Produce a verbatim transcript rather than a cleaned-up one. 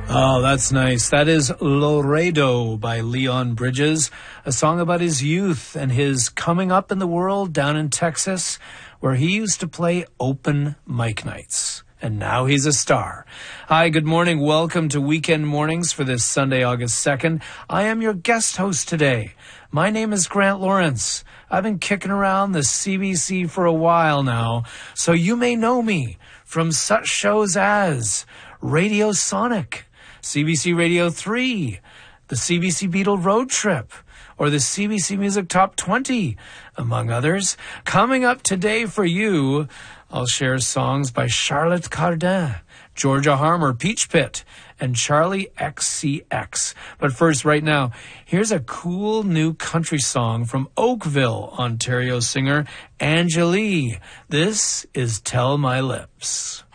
Oh, that's nice. That is Laredo by Leon Bridges, a song about his youth and his coming up in the world down in Texas, where he used to play open mic nights. And now he's a star. Hi, good morning. Welcome to Weekend Mornings for this Sunday, August second. I am your guest host today. My name is Grant Lawrence. I've been kicking around the C B C for a while now, so you may know me from such shows as Radio Sonic, C B C Radio three, the C B C Beatle Road Trip, or the C B C Music Top twenty, among others. Coming up today for you, I'll share songs by Charlotte Cardin, Georgia Harmer, Peach Pit, and Charlie X C X. But first, right now, here's a cool new country song from Oakville, Ontario singer Angélie. This is Tell My Lips.